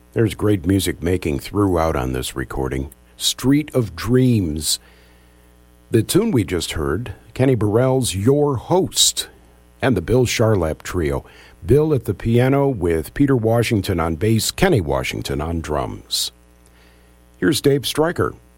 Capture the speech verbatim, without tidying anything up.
There's great music making throughout on this recording. Street of Dreams. The tune we just heard, Kenny Burrell's Your Host, and the Bill Charlap Trio. Bill at the piano with Peter Washington on bass, Kenny Washington on drums. Here's Dave Stryker